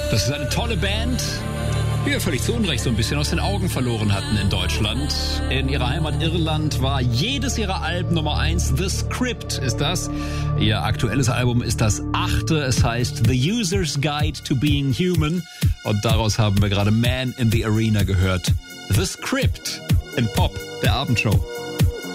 Das ist eine tolle Band, die wir völlig zu Unrecht so ein bisschen aus den Augen verloren hatten in Deutschland. In ihrer Heimat Irland war jedes ihrer Alben Nummer 1. The Script ist das. Ihr aktuelles Album ist das 8. Es heißt The User's Guide to Being Human. Und daraus haben wir gerade Man in the Arena gehört. The Script in Pop, der Abendshow.